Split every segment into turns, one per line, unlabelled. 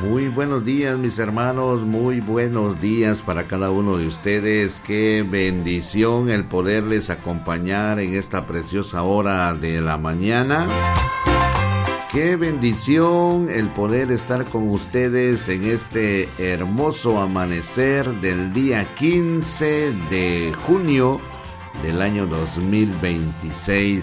Muy buenos días, mis hermanos, muy buenos días para cada uno de ustedes. Qué bendición el poderles acompañar en esta preciosa hora de la mañana. Qué bendición el poder estar con ustedes en este hermoso amanecer del día 15 de junio del año 2026.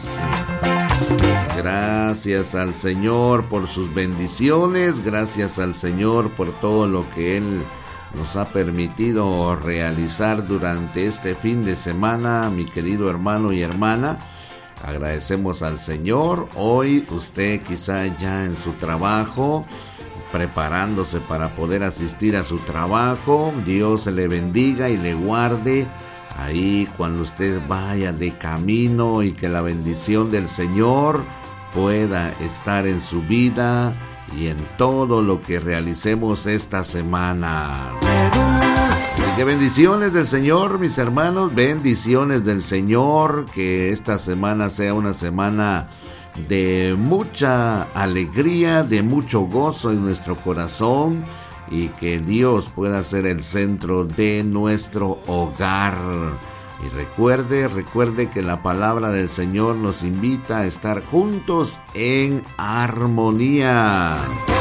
Gracias al Señor por sus bendiciones, gracias al Señor por todo lo que Él nos ha permitido realizar durante este fin de semana, mi querido hermano y hermana. Agradecemos al Señor. Hoy usted quizá ya en su trabajo, preparándose para poder asistir a su trabajo. Dios le bendiga y le guarde ahí cuando usted vaya de camino, y que la bendición del Señor pueda estar en su vida y en todo lo que realicemos esta semana. Así que bendiciones del Señor, mis hermanos, bendiciones del Señor. Que esta semana sea una semana de mucha alegría, de mucho gozo en nuestro corazón, y que Dios pueda ser el centro de nuestro hogar. Y recuerde que la palabra del Señor nos invita a estar juntos en armonía.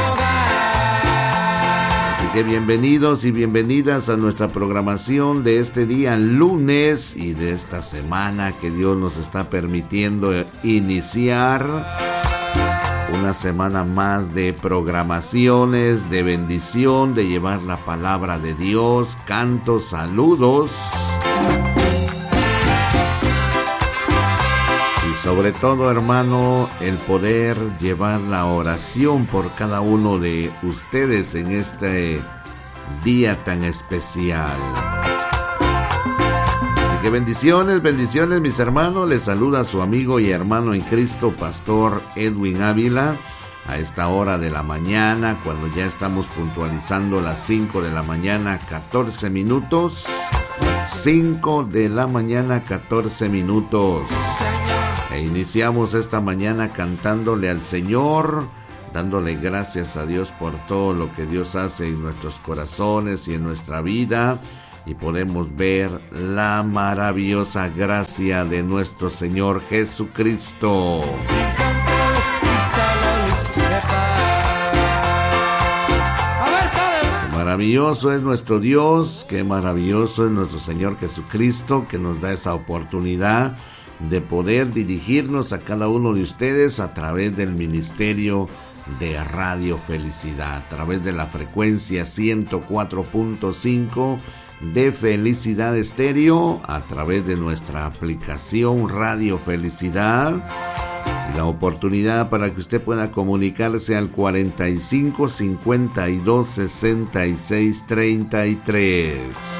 Así que bienvenidos y bienvenidas a nuestra programación de este día lunes y de esta semana que Dios nos está permitiendo iniciar. Una semana más de programaciones, de bendición, de llevar la palabra de Dios, cantos, saludos. Y sobre todo, hermano, el poder llevar la oración por cada uno de ustedes en este día tan especial. Que bendiciones, bendiciones, mis hermanos. Les saluda su amigo y hermano en Cristo, Pastor Edwin Ávila, a esta hora de la mañana, cuando ya estamos puntualizando las 5 de la mañana, 14 minutos. 5 de la mañana, 14 minutos. E iniciamos esta mañana cantándole al Señor, dándole gracias a Dios por todo lo que Dios hace en nuestros corazones y en nuestra vida. Y podemos ver la maravillosa gracia de nuestro Señor Jesucristo. Qué maravilloso es nuestro Dios, qué maravilloso es nuestro Señor Jesucristo, que nos da esa oportunidad de poder dirigirnos a cada uno de ustedes a través del ministerio de Radio Felicidad, a través de la frecuencia 104.5 de Felicidad Estéreo, a través de nuestra aplicación Radio Felicidad, y la oportunidad para que usted pueda comunicarse al 45 52 66 33.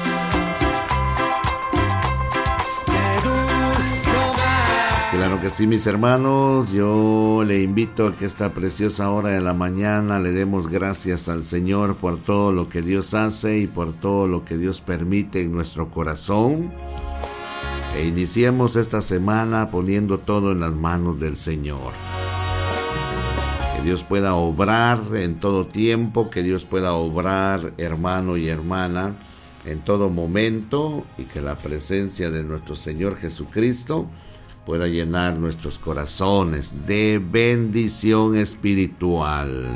Claro que sí, mis hermanos, yo le invito a que esta preciosa hora de la mañana le demos gracias al Señor por todo lo que Dios hace y por todo lo que Dios permite en nuestro corazón. E iniciemos esta semana poniendo todo en las manos del Señor. Que Dios pueda obrar en todo tiempo, que Dios pueda obrar, hermano y hermana, en todo momento, y que la presencia de nuestro Señor Jesucristo pueda llenar nuestros corazones de bendición espiritual.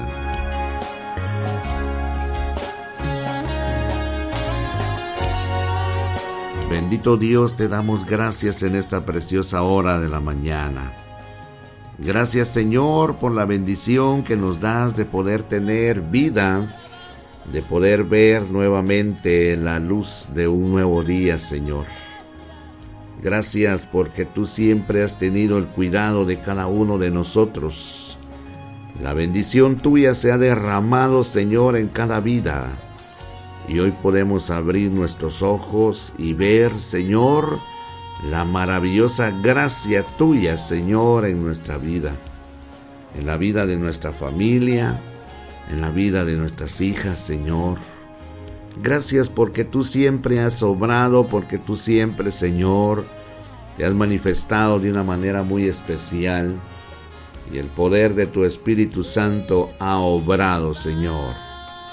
Bendito Dios, te damos gracias en esta preciosa hora de la mañana. Gracias, Señor, por la bendición que nos das de poder tener vida, de poder ver nuevamente la luz de un nuevo día, Señor. Gracias porque tú siempre has tenido el cuidado de cada uno de nosotros. La bendición tuya se ha derramado, Señor, en cada vida. Y hoy podemos abrir nuestros ojos y ver, Señor, la maravillosa gracia tuya, Señor, en nuestra vida. En la vida de nuestra familia, en la vida de nuestras hijas, Señor. Gracias porque tú siempre has obrado, porque tú siempre, Señor, te has manifestado de una manera muy especial, y el poder de tu Espíritu Santo ha obrado, Señor.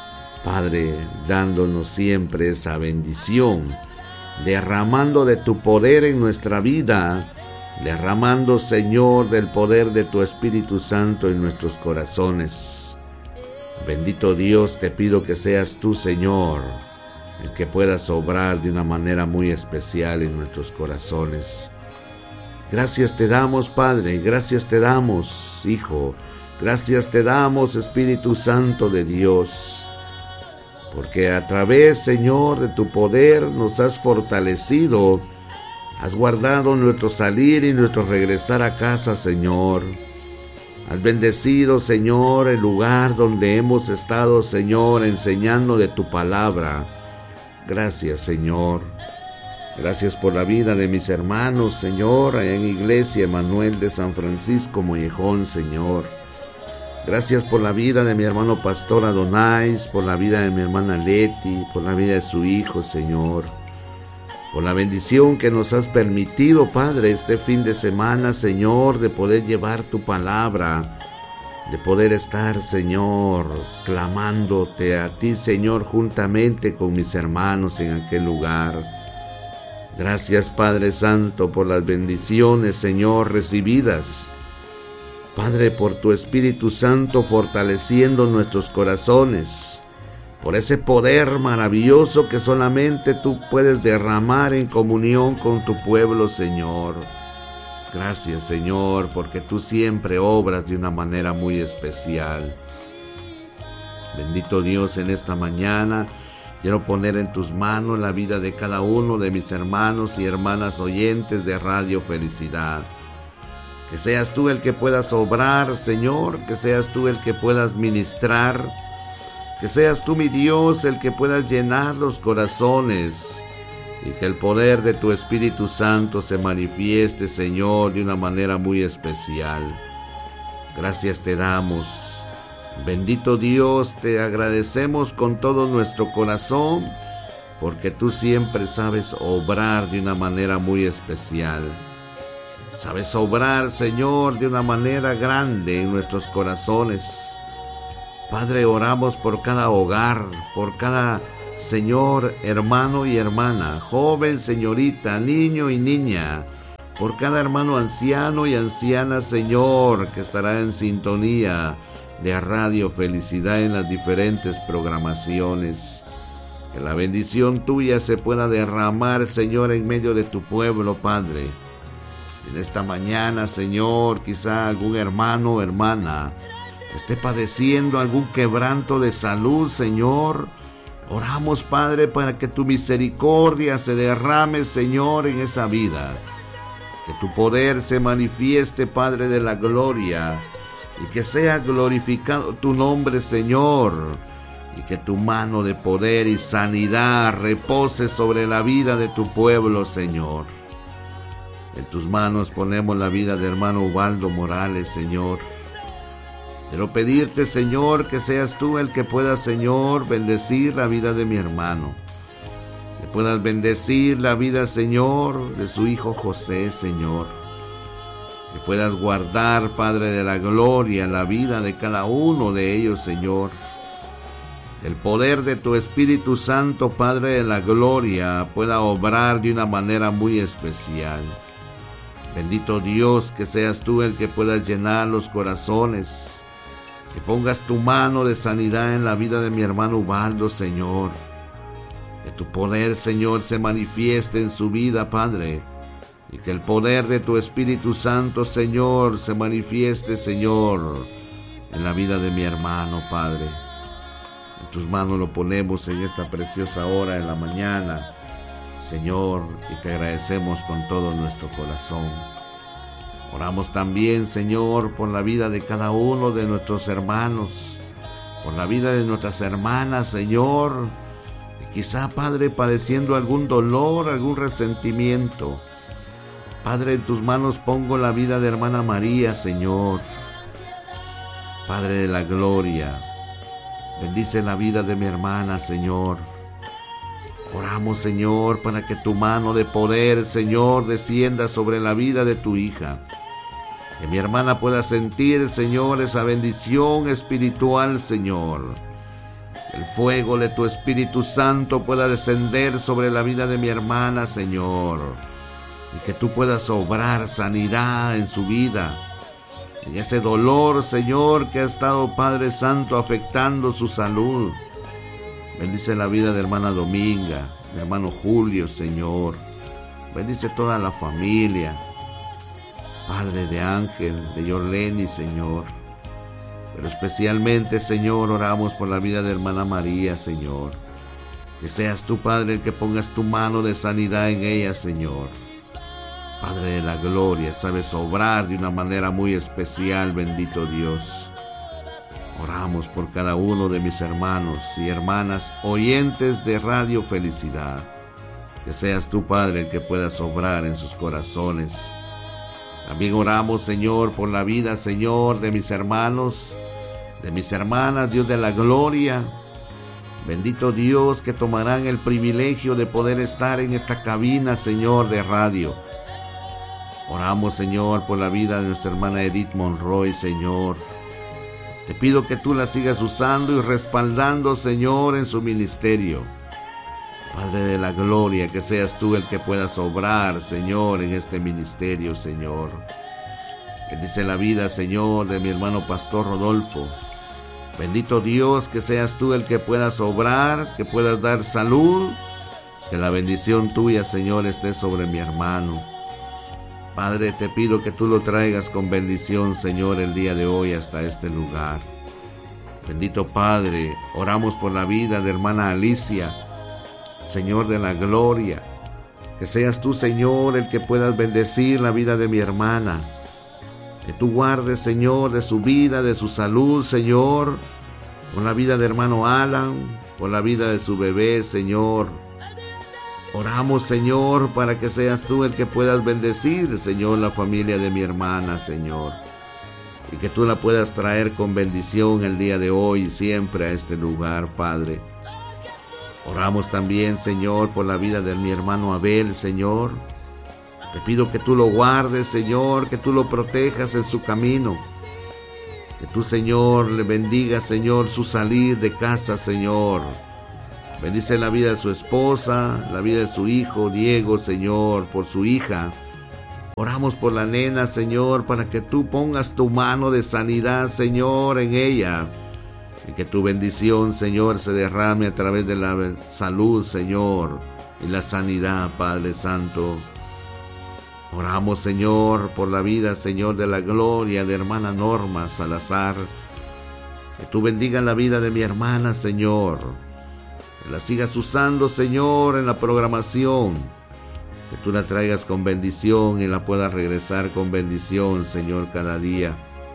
Padre, dándonos siempre esa bendición, derramando de tu poder en nuestra vida, derramando, Señor, del poder de tu Espíritu Santo en nuestros corazones. Bendito Dios, te pido que seas tú, Señor, el que puedas obrar de una manera muy especial en nuestros corazones. Gracias te damos, Padre, gracias te damos, Hijo, gracias te damos, Espíritu Santo de Dios, porque a través, Señor, de tu poder nos has fortalecido, has guardado nuestro salir y nuestro regresar a casa, Señor. Has bendecido, Señor, el lugar donde hemos estado, Señor, enseñando de tu palabra. Gracias, Señor. Gracias por la vida de mis hermanos, Señor, allá en Iglesia Emanuel de San Francisco Mollejón, Señor. Gracias por la vida de mi hermano Pastor Adonais, por la vida de mi hermana Leti, por la vida de su hijo, Señor. Por la bendición que nos has permitido, Padre, este fin de semana, Señor, de poder llevar tu palabra, de poder estar, Señor, clamándote a ti, Señor, juntamente con mis hermanos en aquel lugar. Gracias, Padre Santo, por las bendiciones, Señor, recibidas. Padre, por tu Espíritu Santo fortaleciendo nuestros corazones, por ese poder maravilloso que solamente tú puedes derramar en comunión con tu pueblo, Señor. Gracias, Señor, porque tú siempre obras de una manera muy especial. Bendito Dios, en esta mañana quiero poner en tus manos la vida de cada uno de mis hermanos y hermanas oyentes de Radio Felicidad. Que seas tú el que puedas obrar, Señor, que seas tú el que puedas ministrar, que seas tú, mi Dios, el que puedas llenar los corazones y que el poder de tu Espíritu Santo se manifieste, Señor, de una manera muy especial. Gracias te damos. Bendito Dios, te agradecemos con todo nuestro corazón porque tú siempre sabes obrar de una manera muy especial. Sabes obrar, Señor, de una manera grande en nuestros corazones. Padre, oramos por cada hogar, por cada, Señor, hermano y hermana, joven, señorita, niño y niña, por cada hermano anciano y anciana, Señor, que estará en sintonía de Radio Felicidad en las diferentes programaciones. Que la bendición tuya se pueda derramar, Señor, en medio de tu pueblo, Padre. En esta mañana, Señor, quizá algún hermano o hermana esté padeciendo algún quebranto de salud, Señor. Oramos, Padre, para que tu misericordia se derrame, Señor, en esa vida. Que tu poder se manifieste, Padre de la gloria, y que sea glorificado tu nombre, Señor, y que tu mano de poder y sanidad repose sobre la vida de tu pueblo, Señor. En tus manos ponemos la vida de hermano Ubaldo Morales, Señor. Quiero pedirte, Señor, que seas tú el que pueda, Señor, bendecir la vida de mi hermano. Que puedas bendecir la vida, Señor, de su hijo José, Señor. Que puedas guardar, Padre de la gloria, la vida de cada uno de ellos, Señor. Que el poder de tu Espíritu Santo, Padre de la gloria, pueda obrar de una manera muy especial. Bendito Dios, que seas tú el que puedas llenar los corazones. Que pongas tu mano de sanidad en la vida de mi hermano Ubaldo, Señor. Que tu poder, Señor, se manifieste en su vida, Padre. Y que el poder de tu Espíritu Santo, Señor, se manifieste, Señor, en la vida de mi hermano, Padre. En tus manos lo ponemos en esta preciosa hora de la mañana, Señor, y te agradecemos con todo nuestro corazón. Oramos también, Señor, por la vida de cada uno de nuestros hermanos, por la vida de nuestras hermanas, Señor, que quizá, Padre, padeciendo algún dolor, algún resentimiento. Padre, en tus manos pongo la vida de hermana María, Señor. Padre de la gloria, bendice la vida de mi hermana, Señor. Oramos, Señor, para que tu mano de poder, Señor, descienda sobre la vida de tu hija. Que mi hermana pueda sentir, Señor, esa bendición espiritual, Señor. Que el fuego de tu Espíritu Santo pueda descender sobre la vida de mi hermana, Señor. Y que tú puedas obrar sanidad en su vida. En ese dolor, Señor, que ha estado, Padre Santo, afectando su salud. Bendice la vida de hermana Dominga, de hermano Julio, Señor. Bendice toda la familia. Padre, de Ángel, de Yorleni, Señor. Pero especialmente, Señor, oramos por la vida de hermana María, Señor. Que seas tú, Padre, el que pongas tu mano de sanidad en ella, Señor. Padre de la gloria, sabes obrar de una manera muy especial, bendito Dios. Oramos por cada uno de mis hermanos y hermanas oyentes de Radio Felicidad. Que seas tú, Padre, el que puedas obrar en sus corazones. También oramos, Señor, por la vida, Señor, de mis hermanos, de mis hermanas, Dios de la gloria. Bendito Dios, que tomarán el privilegio de poder estar en esta cabina, Señor, de radio. Oramos, Señor, por la vida de nuestra hermana Edith Monroy, Señor. Te pido que tú la sigas usando y respaldando, Señor, en su ministerio. Padre de la gloria, que seas tú el que puedas obrar, Señor, en este ministerio, Señor. Bendice la vida, Señor, de mi hermano Pastor Rodolfo. Bendito Dios, que seas tú el que puedas obrar, que puedas dar salud. Que la bendición tuya, Señor, esté sobre mi hermano. Padre, te pido que tú lo traigas con bendición, Señor, el día de hoy hasta este lugar. Bendito Padre, oramos por la vida de hermana Alicia, Señor de la gloria. Que seas tú, Señor, el que puedas bendecir la vida de mi hermana. Que tú guardes, Señor, de su vida, de su salud, Señor. Por la vida de hermano Alan, por la vida de su bebé, Señor. Oramos, Señor, para que seas tú el que puedas bendecir, Señor, la familia de mi hermana, Señor. Y que tú la puedas traer con bendición el día de hoy y siempre a este lugar, Padre. Oramos también, Señor, por la vida de mi hermano Abel, Señor. Te pido que tú lo guardes, Señor, que tú lo protejas en su camino. Que tú, Señor, le bendigas, Señor, su salir de casa, Señor. Bendice la vida de su esposa, la vida de su hijo, Diego, Señor, por su hija. Oramos por la nena, Señor, para que tú pongas tu mano de sanidad, Señor, en ella. Y que tu bendición, Señor, se derrame a través de la salud, Señor, y la sanidad, Padre Santo. Oramos, Señor, por la vida, Señor, de la gloria de hermana Norma Salazar. Que tú bendigas la vida de mi hermana, Señor. Que la sigas usando, Señor, en la programación. Que tú la traigas con bendición y la puedas regresar con bendición, Señor, cada día.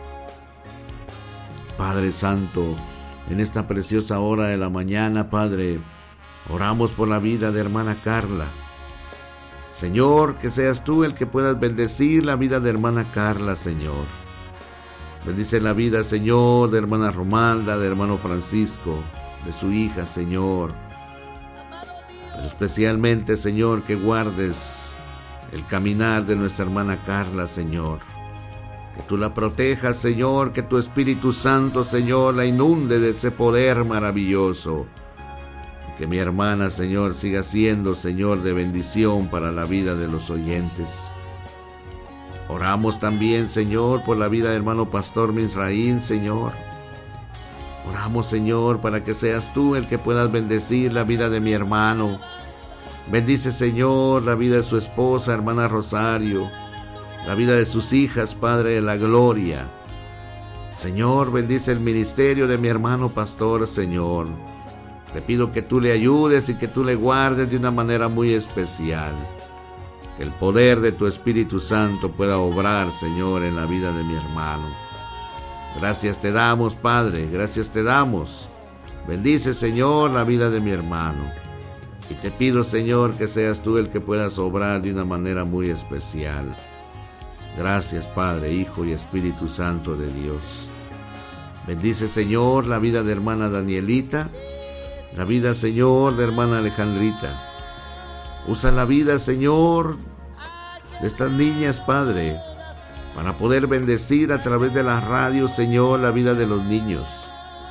Padre Santo, en esta preciosa hora de la mañana, Padre, oramos por la vida de hermana Carla. Señor, que seas tú el que puedas bendecir la vida de hermana Carla, Señor. Bendice la vida, Señor, de hermana Romalda, de hermano Francisco, de su hija, Señor. Pero especialmente, Señor, que guardes el caminar de nuestra hermana Carla, Señor. Que tú la protejas, Señor, que tu Espíritu Santo, Señor, la inunde de ese poder maravilloso. Que mi hermana, Señor, siga siendo, Señor, de bendición para la vida de los oyentes. Oramos también, Señor, por la vida del hermano Pastor Misraín, Señor. Oramos, Señor, para que seas tú el que puedas bendecir la vida de mi hermano. Bendice, Señor, la vida de su esposa, hermana Rosario, la vida de sus hijas, Padre de la gloria. Señor, bendice el ministerio de mi hermano Pastor, Señor. Te pido que tú le ayudes y que tú le guardes de una manera muy especial. Que el poder de tu Espíritu Santo pueda obrar, Señor, en la vida de mi hermano. Gracias te damos, Padre, gracias te damos. Bendice, Señor, la vida de mi hermano. Y te pido, Señor, que seas tú el que puedas obrar de una manera muy especial. Gracias, Padre, Hijo y Espíritu Santo de Dios. Bendice, Señor, la vida de hermana Danielita. La vida, Señor, de hermana Alejandrita. Usa la vida, Señor, de estas niñas, Padre, para poder bendecir a través de la radio, Señor, la vida de los niños.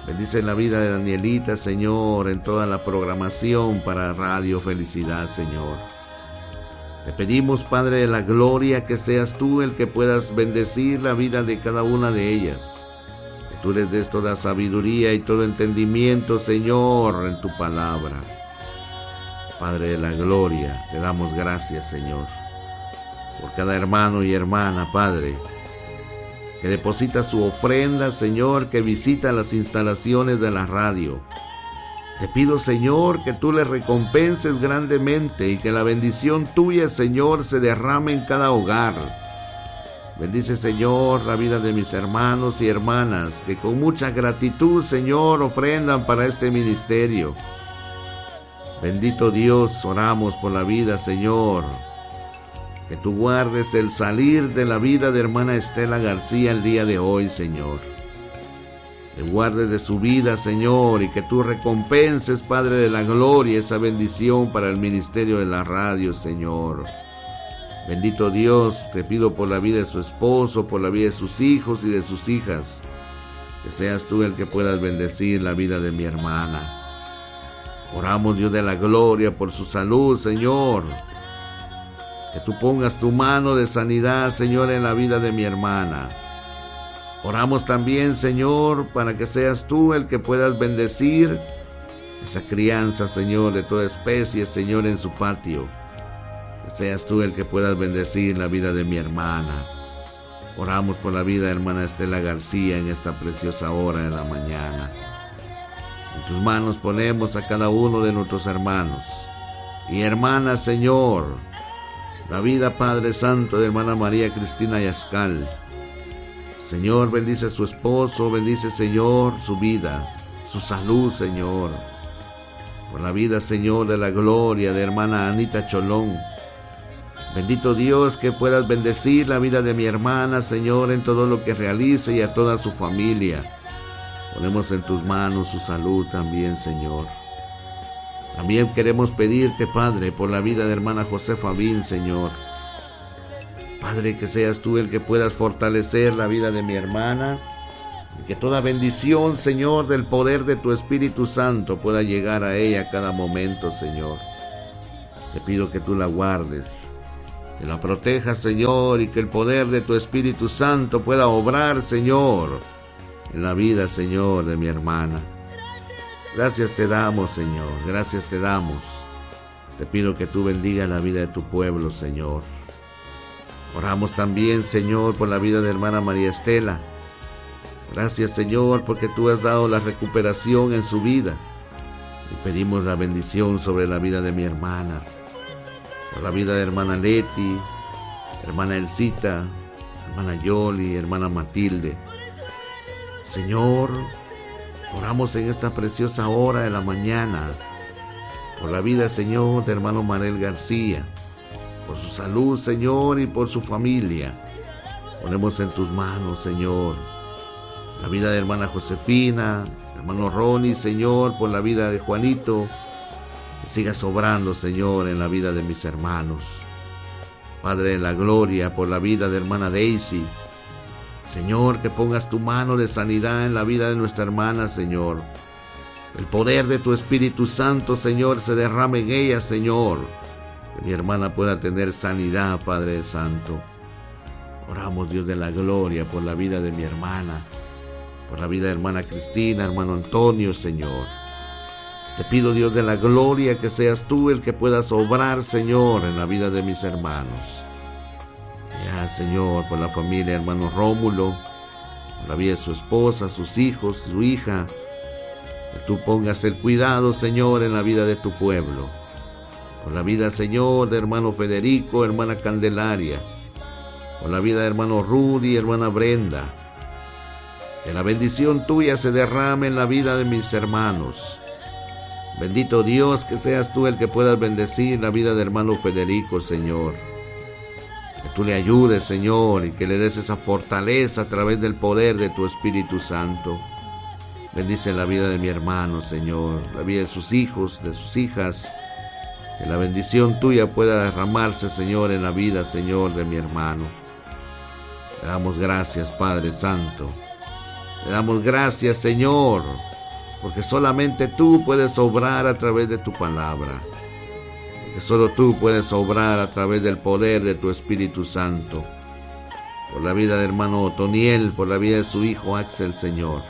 Bendice la vida de Danielita, Señor, en toda la programación para Radio Felicidad, Señor. Te pedimos, Padre de la Gloria, que seas tú el que puedas bendecir la vida de cada una de ellas. Que tú les des toda sabiduría y todo entendimiento, Señor, en tu palabra. Padre de la Gloria, te damos gracias, Señor, por cada hermano y hermana, Padre, que deposita su ofrenda, Señor, que visita las instalaciones de la radio. Te pido, Señor, que tú les recompenses grandemente y que la bendición tuya, Señor, se derrame en cada hogar. Bendice, Señor, la vida de mis hermanos y hermanas que con mucha gratitud, Señor, ofrendan para este ministerio. Bendito Dios, oramos por la vida, Señor. Que tú guardes el salir de la vida de hermana Estela García el día de hoy, Señor. Que guardes de su vida, Señor, y que tú recompenses, Padre de la Gloria, esa bendición para el ministerio de la radio, Señor. Bendito Dios, te pido por la vida de su esposo, por la vida de sus hijos y de sus hijas. Que seas tú el que puedas bendecir la vida de mi hermana. Oramos, Dios de la Gloria, por su salud, Señor. Que tú pongas tu mano de sanidad, Señor, en la vida de mi hermana. Oramos también, Señor, para que seas tú el que puedas bendecir esa crianza, Señor, de toda especie, Señor, en su patio. Que seas tú el que puedas bendecir la vida de mi hermana. Oramos por la vida de hermana Estela García en esta preciosa hora de la mañana. En tus manos ponemos a cada uno de nuestros hermanos y hermanas, Señor. La vida, Padre Santo, de hermana María Cristina Yascal. Señor, bendice a su esposo, bendice, Señor, su vida, su salud, Señor. Por la vida, Señor, de la Gloria, de hermana Anita Cholón. Bendito Dios, que puedas bendecir la vida de mi hermana, Señor, en todo lo que realice y a toda su familia. Ponemos en tus manos su salud también, Señor. También queremos pedirte, Padre, por la vida de hermana Josefa Bin, Señor. Padre, que seas tú el que puedas fortalecer la vida de mi hermana y que toda bendición, Señor, del poder de tu Espíritu Santo pueda llegar a ella a cada momento, Señor. Te pido que tú la guardes, que la protejas, Señor, y que el poder de tu Espíritu Santo pueda obrar, Señor, en la vida, Señor, de mi hermana. Gracias te damos, Señor, gracias te damos. Te pido que tú bendigas la vida de tu pueblo, Señor. Oramos también, Señor, por la vida de hermana María Estela. Gracias, Señor, porque tú has dado la recuperación en su vida. Y pedimos la bendición sobre la vida de mi hermana. Por la vida de hermana Leti, hermana Elcita, hermana Yoli, hermana Matilde. Señor, oramos en esta preciosa hora de la mañana por la vida, Señor, de hermano Manuel García, por su salud, Señor, y por su familia. Ponemos en tus manos, Señor, la vida de hermana Josefina, hermano Ronnie, Señor, por la vida de Juanito. Que sigas obrando, Señor, en la vida de mis hermanos. Padre de la Gloria, por la vida de hermana Daisy. Señor, que pongas tu mano de sanidad en la vida de nuestra hermana, Señor. El poder de tu Espíritu Santo, Señor, se derrame en ella, Señor. Que mi hermana pueda tener sanidad, Padre Santo. Oramos, Dios de la Gloria, por la vida de mi hermana, por la vida de hermana Cristina, hermano Antonio, Señor. Te pido, Dios de la Gloria, que seas tú el que puedas obrar, Señor, en la vida de mis hermanos. Ya, Señor, por la familia, hermano Rómulo, por la vida de su esposa, sus hijos, su hija. Que tú pongas el cuidado, Señor, en la vida de tu pueblo. Por la vida, Señor, de hermano Federico, hermana Candelaria. Por la vida de hermano Rudy, hermana Brenda. Que la bendición tuya se derrame en la vida de mis hermanos. Bendito Dios, que seas tú el que puedas bendecir la vida de hermano Federico, Señor. Que tú le ayudes, Señor, y que le des esa fortaleza a través del poder de tu Espíritu Santo. Bendice la vida de mi hermano, Señor, la vida de sus hijos, de sus hijas. Que la bendición tuya pueda derramarse, Señor, en la vida, Señor, de mi hermano. Te damos gracias, Padre Santo. Te damos gracias, Señor, porque solamente tú puedes obrar a través de tu palabra, porque solo tú puedes obrar a través del poder de tu Espíritu Santo. Por la vida del hermano Otoniel, por la vida de su hijo Axel, Señor.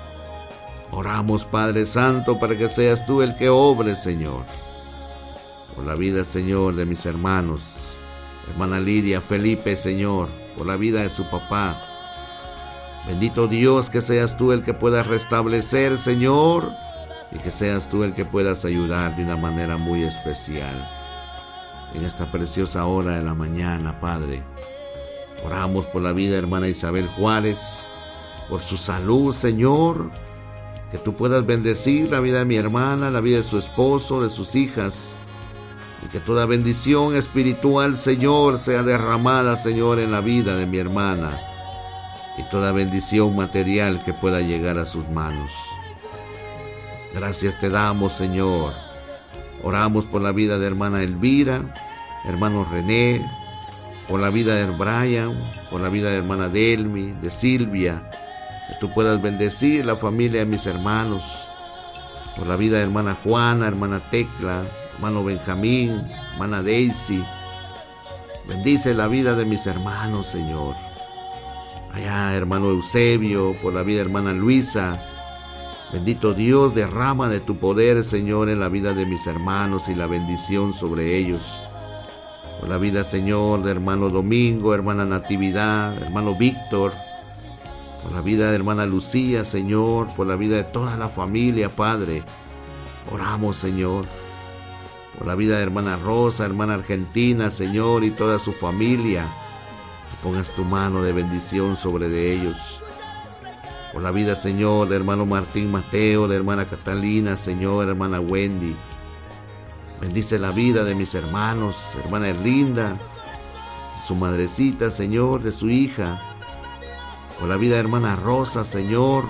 Oramos, Padre Santo, para que seas tú el que obre, Señor. Por la vida, Señor, de mis hermanos, hermana Lidia, Felipe, Señor, por la vida de su papá. Bendito Dios, que seas tú el que puedas restablecer, Señor, y que seas tú el que puedas ayudar de una manera muy especial. En esta preciosa hora de la mañana, Padre, oramos por la vida de hermana Isabel Juárez, por su salud, Señor, que tú puedas bendecir la vida de mi hermana, la vida de su esposo, de sus hijas, y que toda bendición espiritual, Señor, sea derramada, Señor, en la vida de mi hermana, y toda bendición material que pueda llegar a sus manos. Gracias te damos, Señor. Oramos por la vida de hermana Elvira, hermano René, por la vida de Brian, por la vida de hermana Delmi, de Silvia, que tú puedas bendecir la familia de mis hermanos, por la vida de hermana Juana, hermana Tecla, hermano Benjamín, hermana Daisy. Bendice la vida de mis hermanos, Señor. Allá, hermano Eusebio, por la vida de hermana Luisa. Bendito Dios, derrama de tu poder, Señor, en la vida de mis hermanos y la bendición sobre ellos. Por la vida, Señor, de hermano Domingo, hermana Natividad, hermano Víctor. Por la vida de hermana Lucía, Señor, por la vida de toda la familia, Padre. Oramos, Señor. Por la vida de hermana Rosa, hermana Argentina, Señor, y toda su familia. Que pongas tu mano de bendición sobre de ellos. Por la vida, Señor, de hermano Martín Mateo, de hermana Catalina, Señor, hermana Wendy. Bendice la vida de mis hermanos, hermana Erlinda, su madrecita, Señor, de su hija. Por la vida de hermana Rosa, Señor.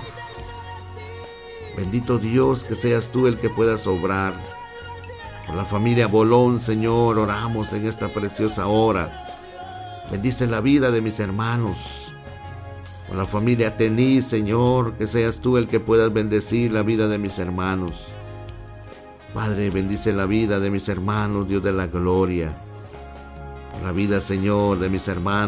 Bendito Dios, que seas tú el que puedas obrar. Por la familia Bolón, Señor, oramos en esta preciosa hora. Bendice la vida de mis hermanos. Por la familia Tenis, Señor, que seas tú el que puedas bendecir la vida de mis hermanos. Padre, bendice la vida de mis hermanos, Dios de la gloria. Por la vida, Señor, de mis hermanos.